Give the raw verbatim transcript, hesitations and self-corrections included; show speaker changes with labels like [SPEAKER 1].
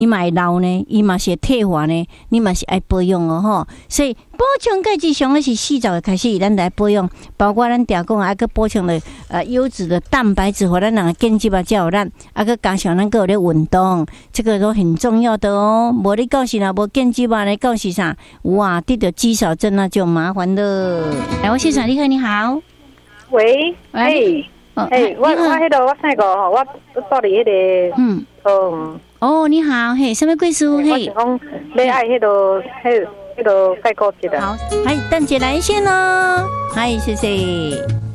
[SPEAKER 1] 伊嘛会老呢，伊嘛是会退化呢，你嘛是爱保养哦吼。所以补充钙质上个是四十岁开始，咱来保养，包括咱常讲啊，个补充了呃优质的蛋白质，互咱人健肌吧，才有咱啊个加上咱个有咧运动，这个都很重要的哦。无你到时若无健肌吧，你到时啥哇得到肌少症那就麻烦了。来，我先生你好，你好，
[SPEAKER 2] 喂，
[SPEAKER 1] 喂。
[SPEAKER 2] 哎，我我迄个我啥个吼，我我住伫迄个
[SPEAKER 1] 嗯，
[SPEAKER 2] 嗯，
[SPEAKER 1] 哦，你好，嘿，什么贵师？
[SPEAKER 2] 我是讲要爱迄个迄迄个钙骨质的。
[SPEAKER 1] 好，嗨，蛋姐来线喽，嗨，谢谢。